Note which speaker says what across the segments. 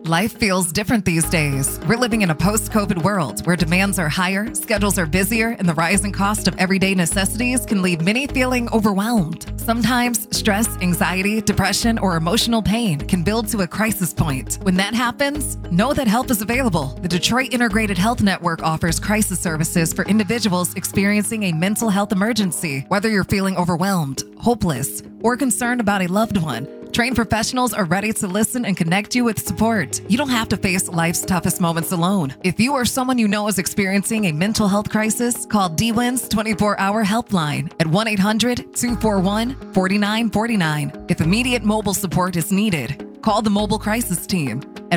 Speaker 1: Life feels different these days. We're living in a post-COVID world where demands are higher, schedules are busier, and the rising cost of everyday necessities can leave many feeling overwhelmed. Sometimes stress, anxiety, depression, or emotional pain can build to a crisis point. When that happens, know that help is available. The Detroit Integrated Health Network offers crisis services for individuals experiencing a mental health emergency. Whether you're feeling overwhelmed, hopeless, or concerned about a loved one, trained professionals are ready to listen and connect you with support. You don't have to face life's toughest moments alone. If you or someone you know is experiencing a mental health crisis, call DWIN's 24-hour helpline at 1-800-241-4949. If immediate mobile support is needed, call the Mobile Crisis Team at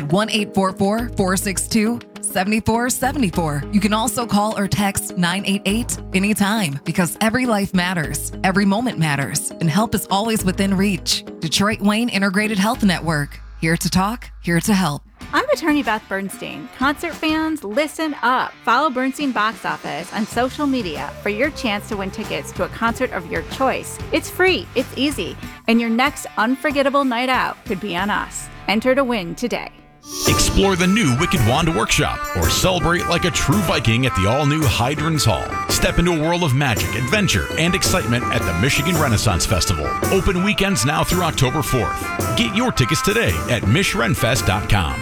Speaker 1: 1-844-462-7474. You can also call or text 988 anytime because every life matters, every moment matters, and help is always within reach. Detroit Wayne Integrated Health Network. Here to talk, here to help.
Speaker 2: I'm attorney Beth Bernstein. Concert fans, listen up. Follow Bernstein Box Office on social media for your chance to win tickets to a concert of your choice. It's free, it's easy, and your next unforgettable night out could be on us. Enter to win today.
Speaker 3: Explore the new Wicked Wand Workshop or celebrate like a true Viking at the all-new Hydrons Hall. Step into a world of magic, adventure, and excitement at the Michigan Renaissance Festival. Open weekends now through October 4th. Get your tickets today at MishRenFest.com.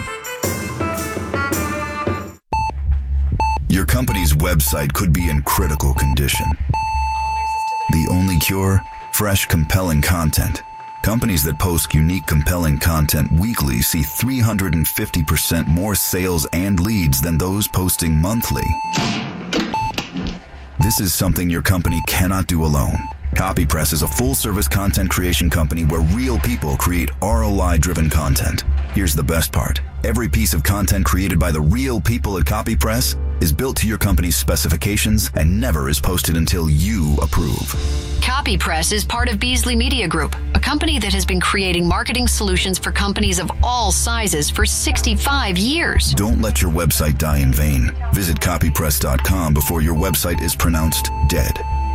Speaker 4: Your company's website could be in critical condition. The only cure? Fresh, compelling content. Companies that post unique, compelling content weekly see 350% more sales and leads than those posting monthly. This is something your company cannot do alone. CopyPress is a full-service content creation company where real people create ROI-driven content. Here's the best part. Every piece of content created by the real people at CopyPress is built to your company's specifications and never is posted until you approve.
Speaker 5: CopyPress is part of Beasley Media Group, a company that has been creating marketing solutions for companies of all sizes for 65 years.
Speaker 4: Don't let your website die in vain. Visit copypress.com before your website is pronounced dead.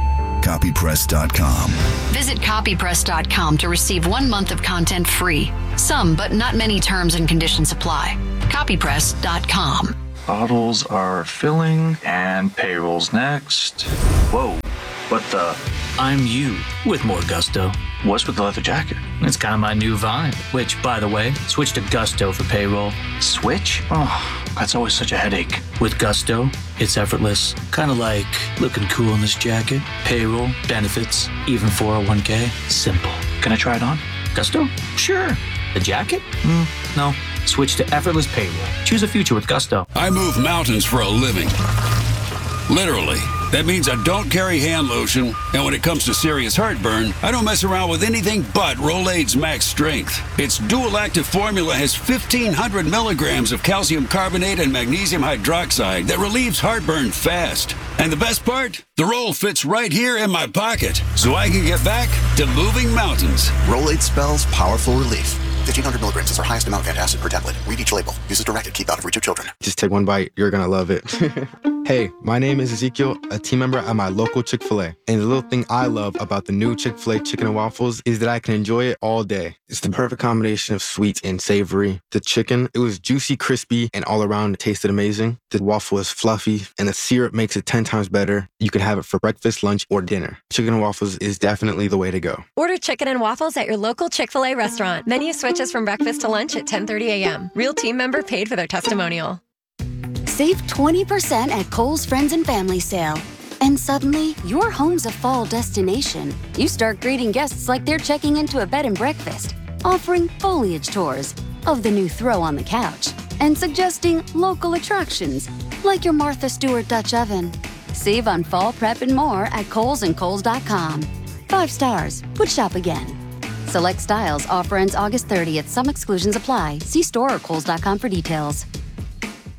Speaker 4: Copypress.com.
Speaker 5: Visit copypress.com to receive 1 month of content free. Some, but not many terms and conditions apply. Copypress.com.
Speaker 6: Bottles are filling and payroll's next. Whoa, what the?
Speaker 7: I'm you with more gusto.
Speaker 6: What's with the leather jacket?
Speaker 7: It's kind of my new vibe, which, by the way, switch to Gusto for payroll.
Speaker 6: Switch? Oh, that's always such a headache.
Speaker 7: With Gusto, it's effortless. Kind of like looking cool in this jacket, payroll, benefits, even 401k. Simple.
Speaker 6: Can I try it on?
Speaker 7: Gusto? Sure. The jacket? No. Switch to effortless payroll. Choose a future with Gusto.
Speaker 8: I move mountains for a living. Literally. That means I don't carry hand lotion, and when it comes to serious heartburn, I don't mess around with anything but Rolaids Max Strength. Its dual-active formula has 1,500 milligrams of calcium carbonate and magnesium hydroxide that relieves heartburn fast. And the best part? The roll fits right here in my pocket, so I can get back to moving mountains.
Speaker 9: Rolaids spells powerful relief. 1,500 milligrams is our highest amount of antacid per tablet. Read each label. Use as directed. Keep out of reach of children.
Speaker 10: Just take one bite. You're going to love it. Hey, my name is Ezekiel, a team member at my local Chick-fil-A. And the little thing I love about the new Chick-fil-A chicken and waffles is that I can enjoy it all day. It's the perfect combination of sweet and savory. The chicken, it was juicy, crispy, and all around it tasted amazing. The waffle is fluffy, and the syrup makes it 10 times better. You can have it for breakfast, lunch, or dinner. Chicken and waffles is definitely the way to go.
Speaker 11: Order chicken and waffles at your local Chick-fil-A restaurant. Menu switches from breakfast to lunch at 10:30 a.m. Real team member paid for their testimonial.
Speaker 12: Save 20% at Kohl's Friends and Family Sale. And suddenly, your home's a fall destination. You start greeting guests like they're checking into a bed and breakfast, offering foliage tours of the new throw on the couch, and suggesting local attractions like your Martha Stewart Dutch oven. Save on fall prep and more at Kohl's and Kohl's.com. 5 stars. Would shop again. Select styles. Offer ends August 30th. Some exclusions apply. See store or Kohl's.com for details.